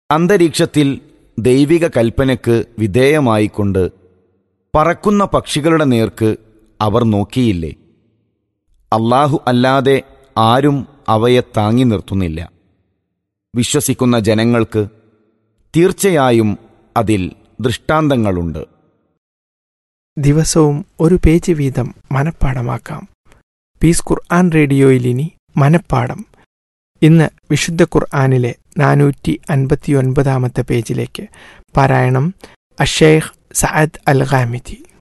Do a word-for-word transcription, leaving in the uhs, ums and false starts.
അന്തരീക്ഷത്തിൽ ദൈവിക കൽപ്പനയ്ക്ക് വിധേയമായിക്കൊണ്ട് പറക്കുന്ന പക്ഷികളുടെ നേർക്ക് അവർ നോക്കിയില്ലേ? അല്ലാഹു അല്ലാതെ ആരും അവയെ താങ്ങി നിർത്തുന്നില്ല. വിശ്വസിക്കുന്ന ജനങ്ങൾക്ക് തീർച്ചയായും അതിൽ ദൃഷ്ടാന്തങ്ങളുണ്ട്. ദിവസവും ഒരു പേജ് വീതം മനഃപ്പാഠമാക്കാം. പീസ് ഖുർആൻ റേഡിയോയിൽ ഇനി മനഃപ്പാഠം. ഇന്ന് വിശുദ്ധ ഖുർആനിലെ നാനൂറ്റി അൻപത്തി ഒൻപതാമത്തെ പേജിലേക്ക്. പാരായണം അഷേഖ് സഅദ് അൽ ഖാമിദി.